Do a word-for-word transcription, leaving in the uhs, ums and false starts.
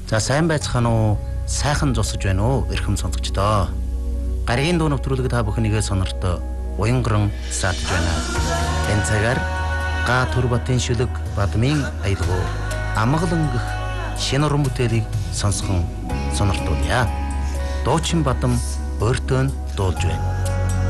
За сайн байцгаана уу? Сайхан зогсож байна уу? Эрхэм сонсогчдоо. Гаригийн дуу нэвтрүүлэг та бүхнийгээ сонорт уянган саатж байна. Энэ цагаар га Төрбатын шүлэг бадмын аялгуу амгалангах шинэ уран бүтээлийг сонсхон сонортуулъя. Дуучин бадам өөртөө дуулж байна.